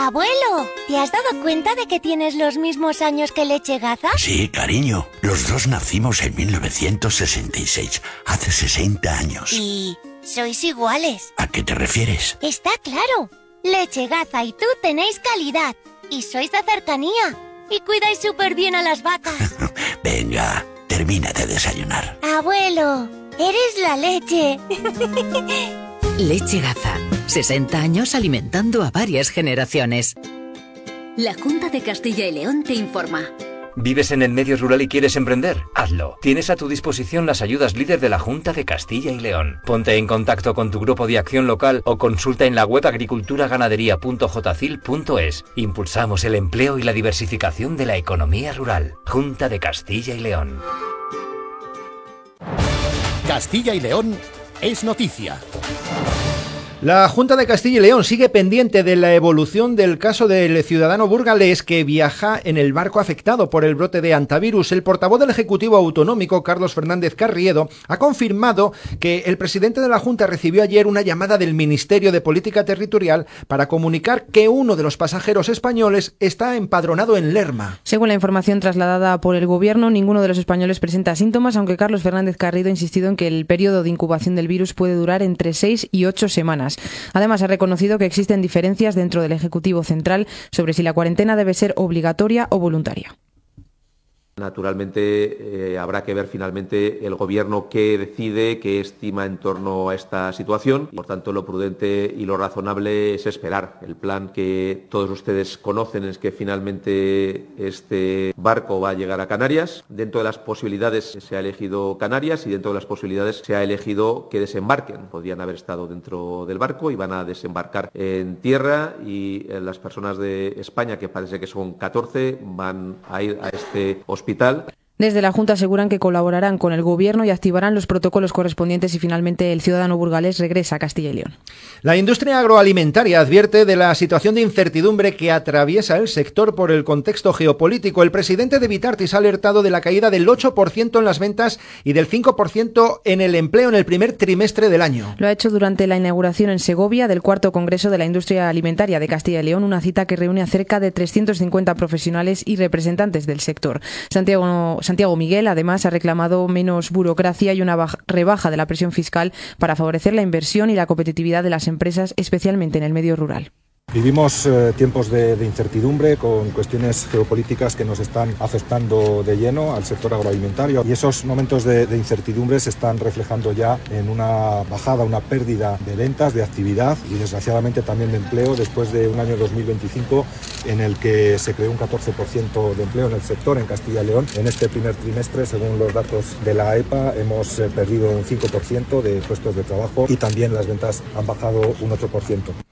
Abuelo, ¿te has dado cuenta de que tienes los mismos años que Lechegaza? Sí, cariño. Los dos nacimos en 1966, hace 60 años. Y sois iguales. ¿A qué te refieres? Está claro. Lechegaza y tú tenéis calidad. Y sois de cercanía. Y cuidáis súper bien a las vacas. Venga, termina de desayunar. Abuelo, eres la leche. Lechegaza. 60 años alimentando a varias generaciones. La Junta de Castilla y León te informa. ¿Vives en el medio rural y quieres emprender? Hazlo. Tienes a tu disposición las ayudas líder de la Junta de Castilla y León. Ponte en contacto con tu grupo de acción local o consulta en la web agriculturaganadería.jcil.es. Impulsamos el empleo y la diversificación de la economía rural. Junta de Castilla y León. Castilla y León es noticia. La Junta de Castilla y León sigue pendiente de la evolución del caso del ciudadano burgalés que viaja en el barco afectado por el brote de hantavirus. El portavoz del Ejecutivo Autonómico, Carlos Fernández Carriedo, ha confirmado que el presidente de la Junta recibió ayer una llamada del Ministerio de Política Territorial para comunicar que uno de los pasajeros españoles está empadronado en Lerma. Según la información trasladada por el Gobierno, ninguno de los españoles presenta síntomas, aunque Carlos Fernández Carriedo ha insistido en que el periodo de incubación del virus puede durar entre 6 y 8 semanas. Además, ha reconocido que existen diferencias dentro del Ejecutivo Central sobre si la cuarentena debe ser obligatoria o voluntaria. Naturalmente, habrá que ver finalmente el Gobierno qué decide, qué estima en torno a esta situación. Por tanto, lo prudente y lo razonable es esperar. El plan que todos ustedes conocen es que finalmente este barco va a llegar a Canarias. Dentro de las posibilidades se ha elegido Canarias y dentro de las posibilidades se ha elegido que desembarquen. Podrían haber estado dentro del barco y van a desembarcar en tierra y las personas de España, que parece que son 14, van a ir a este hospital. Desde la Junta aseguran que colaborarán con el Gobierno y activarán los protocolos correspondientes y finalmente el ciudadano burgalés regresa a Castilla y León. La industria agroalimentaria advierte de la situación de incertidumbre que atraviesa el sector por el contexto geopolítico. El presidente de Vitartis ha alertado de la caída del 8% en las ventas y del 5% en el empleo en el primer trimestre del año. Lo ha hecho durante la inauguración en Segovia del cuarto Congreso de la Industria Alimentaria de Castilla y León, una cita que reúne a cerca de 350 profesionales y representantes del sector. Santiago Miguel, además, ha reclamado menos burocracia y una rebaja de la presión fiscal para favorecer la inversión y la competitividad de las empresas, especialmente en el medio rural. Vivimos tiempos de incertidumbre con cuestiones geopolíticas que nos están afectando de lleno al sector agroalimentario y esos momentos de incertidumbre se están reflejando ya en una bajada, una pérdida de ventas, de actividad y desgraciadamente también de empleo después de un año 2025 en el que se creó un 14% de empleo en el sector en Castilla y León. En este primer trimestre, según los datos de la EPA, hemos perdido un 5% de puestos de trabajo y también las ventas han bajado un 8%.